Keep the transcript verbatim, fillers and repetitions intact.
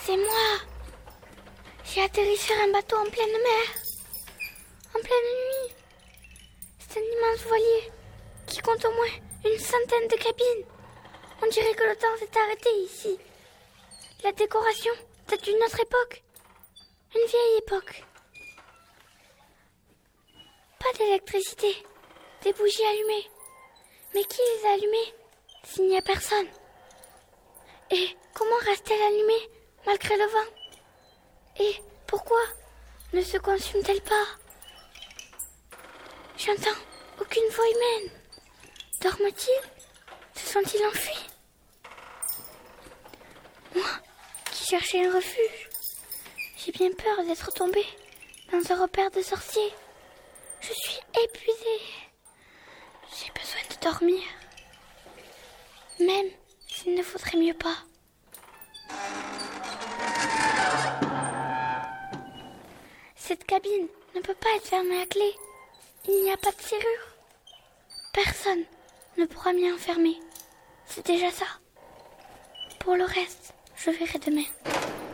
C'est moi. J'ai atterri sur un bateau en pleine mer, en pleine nuit. C'est un immense voilier qui compte au moins une centaine de cabines. On dirait que le temps s'est arrêté ici. La décoration date d'une autre époque, une vieille époque. Pas d'électricité, des bougies allumées. Mais qui les a allumées s'il n'y a personne? Et comment reste-t-elle allumée malgré le vent? Et pourquoi ne se consume-t-elle pas? J'entends aucune voix humaine. Dorment-ils? Se sont-ils enfuis? Moi, qui cherchais un refuge, j'ai bien peur d'être tombée dans un repère de sorciers. Je suis épuisée. J'ai besoin de dormir. Même s'il ne faudrait mieux pas. Cette cabine ne peut pas être fermée à clé. Il n'y a pas de serrure. Personne ne pourra m'y enfermer. C'est déjà ça. Pour le reste, je verrai demain.